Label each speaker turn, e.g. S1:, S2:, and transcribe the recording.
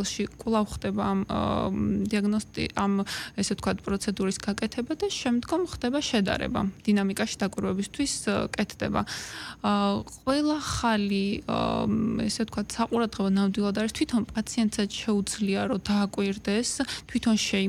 S1: წერილში კვლავ ხდება ამ ესე ვთქვათ პროცედურის გაკეთება და შემდგომ ხდება შედარება. დინამიკაში დაკვირვებისთვის კეთდება. ყველა ხალი ესე ვთქვათ საყურადღებო ნამდვილად არის თვითონ პაციენტსაც შეუძლია რომ დააკვირდეს, თვითონ